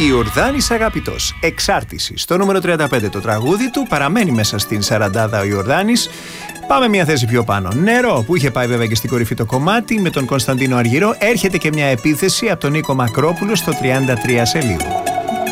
Ιορδάνης Αγαπητός, Εξάρτηση. Στο νούμερο 35 το τραγούδι του, παραμένει μέσα στην 40 ο Ιορδάνης. Πάμε μια θέση πιο πάνω. Νερό, που είχε πάει βέβαια και στην κορυφή το κομμάτι με τον Κωνσταντίνο Αργυρό. Έρχεται και μια επίθεση από τον Νίκο Μακρόπουλο στο 33 σε λίγο.